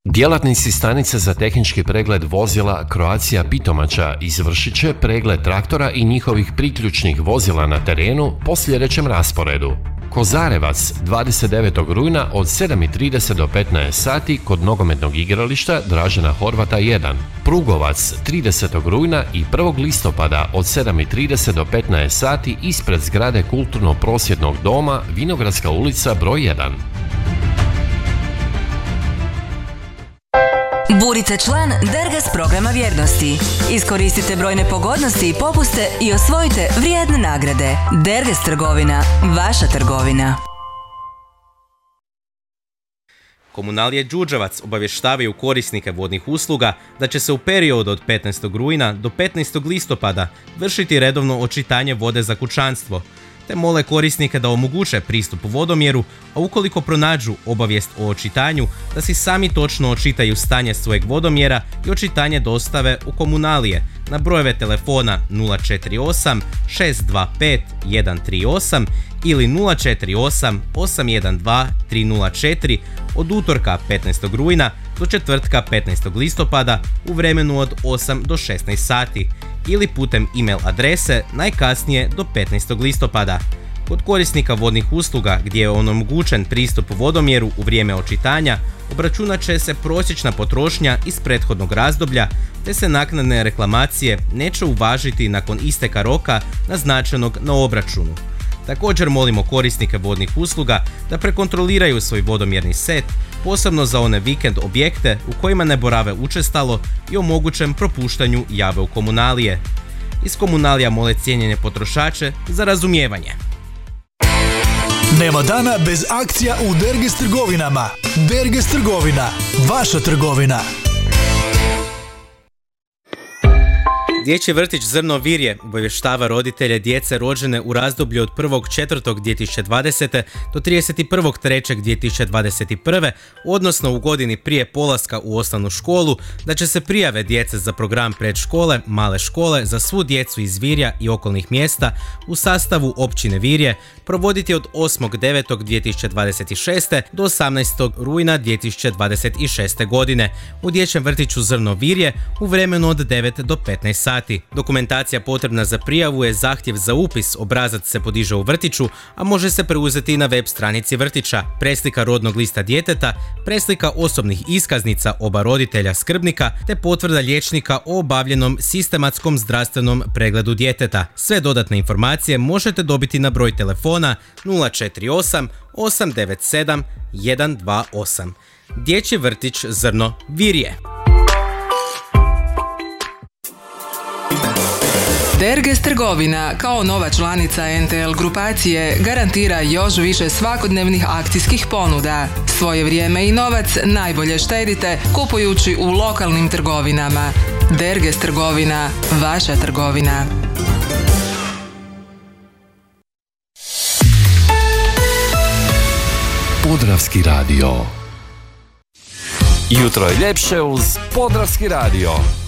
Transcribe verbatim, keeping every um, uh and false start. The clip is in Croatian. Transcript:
Djelatnici stanice za tehnički pregled vozila Croatia Pitomača izvršit će pregled traktora i njihovih priključnih vozila na terenu po sljedećem rasporedu. Kozarevac dvadeset devetog rujna od sedam i trideset do petnaest sati kod nogometnog igrališta Dražena Horvata jedan. Prugovac tridesetog rujna i prvog listopada od sedam i trideset do petnaest sati ispred zgrade Kulturno-prosvjetnog doma Vinogradska ulica broj jedan. Budite član Derges programa vjernosti. Iskoristite brojne pogodnosti i popuste i osvojite vrijedne nagrade. Derges trgovina, vaša trgovina. Komunalije Đurđevac obavještavaju korisnike vodnih usluga da će se u periodu od petnaestog rujna do petnaestog listopada vršiti redovno očitanje vode za kućanstvo, te mole korisnike da omoguće pristup vodomjeru, a ukoliko pronađu obavijest o očitanju, da si sami točno očitaju stanje svojeg vodomjera i očitanje dostave u komunalije na brojeve telefona nula četiri osam šest dva pet jedan tri osam ili nula četiri osam osam jedan dva tri nula četiri od utorka petnaestog rujna do četvrtka petnaestog listopada u vremenu od osam do šesnaest sati ili putem e-mail adrese najkasnije do petnaestog listopada. Kod korisnika vodnih usluga gdje je onemogućen pristup vodomjeru u vrijeme očitanja, obračunat će se prosječna potrošnja iz prethodnog razdoblja, te se naknadne reklamacije neće uvažiti nakon isteka roka naznačenog na obračunu. Također molimo korisnike vodnih usluga da prekontroliraju svoj vodomjerni set, posebno za one vikend objekte u kojima ne borave učestalo i o mogućem propuštanju jave u komunalije. Iz komunalija mole cijenjene potrošače za razumijevanje. Nema dana bez akcija u Derges trgovinama. Derges trgovina, vaša trgovina. Dječji vrtić Zrno Virje obavještava roditelje djece rođene u razdoblju od prvog četvrtog dvije tisuće dvadesete do trideset prvog trećeg dvije tisuće dvadeset prve, odnosno u godini prije polaska u osnovnu školu, da će se prijave djece za program predškole, male škole za svu djecu iz Virja i okolnih mjesta u sastavu općine Virje provoditi od osmog devetog dvije tisuće dvadeset šeste do osamnaestog rujna dvije tisuće dvadeset šeste godine u dječjem vrtiću Zrno Virje u vremenu od devet do petnaest sati. Dokumentacija potrebna za prijavu je zahtjev za upis, obrazac se podiže u vrtiću, a može se preuzeti i na web stranici vrtića, preslika rodnog lista djeteta, preslika osobnih iskaznica oba roditelja skrbnika, te potvrda liječnika o obavljenom sistematskom zdravstvenom pregledu djeteta. Sve dodatne informacije možete dobiti na broj telefona nula četiri osam osam devet sedam jedan dva osam. Dječji vrtić Zrno Virje. Derges trgovina kao nova članica en te el grupacije garantira još više svakodnevnih akcijskih ponuda. Svoje vrijeme i novac najbolje štedite kupujući u lokalnim trgovinama. Derges trgovina, vaša trgovina. Podravski radio. Jutro je ljepše uz Podravski radio.